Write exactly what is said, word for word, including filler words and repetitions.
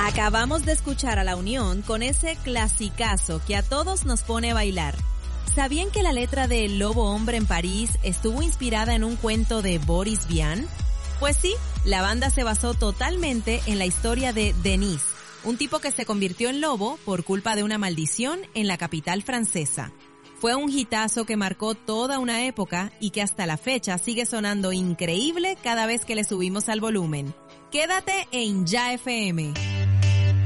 Acabamos de escuchar a La Unión con ese clasicazo que a todos nos pone a bailar. ¿Sabían que la letra de El Lobo Hombre en París estuvo inspirada en un cuento de Boris Vian? Pues sí, la banda se basó totalmente en la historia de Denis, un tipo que se convirtió en lobo por culpa de una maldición en la capital francesa. Fue un hitazo que marcó toda una época y que hasta la fecha sigue sonando increíble cada vez que le subimos al volumen. Quédate en Ya F M.